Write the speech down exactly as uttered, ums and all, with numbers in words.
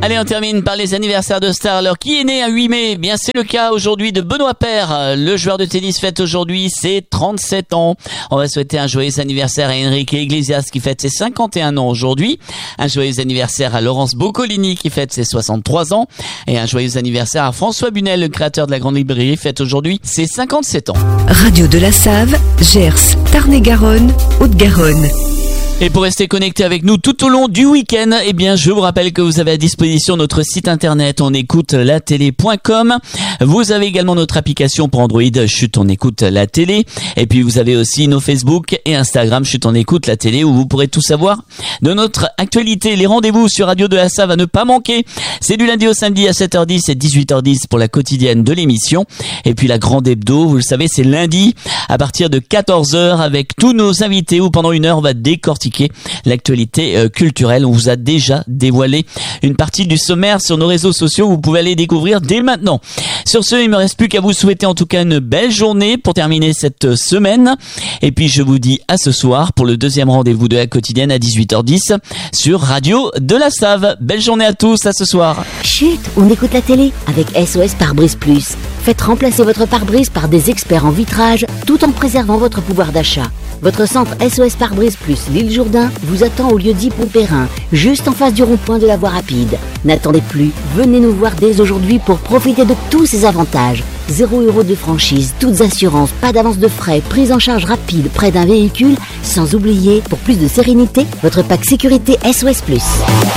Allez, on termine par les anniversaires de stars. Alors, qui est né un huit mai? Bien, c'est le cas aujourd'hui de Benoît Paire. Le joueur de tennis fête aujourd'hui ses trente-sept ans. On va souhaiter un joyeux anniversaire à Enrique Iglesias qui fête ses cinquante et un ans aujourd'hui. Un joyeux anniversaire à Laurence Boccolini qui fête ses soixante-trois ans. Et un joyeux anniversaire à François Bunel, le créateur de la Grande Librairie, fête aujourd'hui ses cinquante-sept ans. Radio de la Save, Gers, Tarn-et-Garonne, Haute-Garonne. Et pour rester connecté avec nous tout au long du week-end, eh bien, je vous rappelle que vous avez à disposition notre site internet on écoute la télé point com. Vous avez également notre application pour Android, Chut on écoute la télé. Et puis vous avez aussi nos Facebook et Instagram, Chut on écoute la télé, où vous pourrez tout savoir de notre actualité. Les rendez-vous sur Radio de la Save à ne pas manquer. C'est du lundi au samedi à sept heures dix et dix-huit heures dix pour la quotidienne de l'émission. Et puis la grande hebdo, vous le savez, c'est lundi à partir de quatorze heures avec tous nos invités où pendant une heure on va décortiquer l'actualité euh, culturelle. On vous a déjà dévoilé une partie du sommaire sur nos réseaux sociaux. Vous pouvez aller découvrir dès maintenant. Sur ce, il me reste plus qu'à vous souhaiter en tout cas une belle journée pour terminer cette semaine. Et puis je vous dis à ce soir pour le deuxième rendez-vous de la quotidienne à dix-huit heures dix sur Radio de la Save. Belle journée à tous, à ce soir. Chut, on écoute la télé avec S O S Pare-Brise Plus. Faites remplacer votre pare-brise par des experts en vitrage tout en préservant votre pouvoir d'achat. Votre centre S O S Pare-Brise Plus L'Île Jourdain vous attend au lieu dit Pompérin, juste en face du rond-point de la voie rapide. N'attendez plus, venez nous voir dès aujourd'hui pour profiter de tous ces avantages. Zéro euro de franchise, toutes assurances, pas d'avance de frais, prise en charge rapide près d'un véhicule, sans oublier, pour plus de sérénité, votre pack sécurité S O S Plus.